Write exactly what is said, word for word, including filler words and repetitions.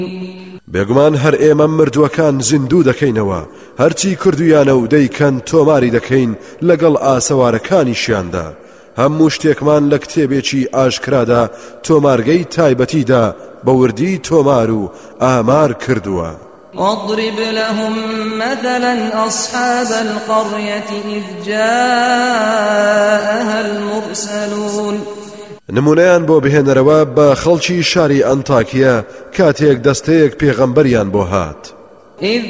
بێگومان هەر ئێمە مردووەکان زیندوو دەکەینەوە هەرچی کردویانە و دەیکەن تۆماری دەکەین لەگەڵ ئاسەوارەکانیشیاندا هەموو شتێکمان لە کتێبێکی ئاشکرادا تۆمارگەی تایبەتیدا بە وردی تۆمار و ئامار کردووە. واضرب لهم مثلا أصحاب القرية إذ جاءها المرسلون نمونەیان بۆ بهێنەرەوە بە خەڵکی شاری ئەنتاکیە کاتێک دەستەیەک پێغەمبەریان بۆ هات. إذ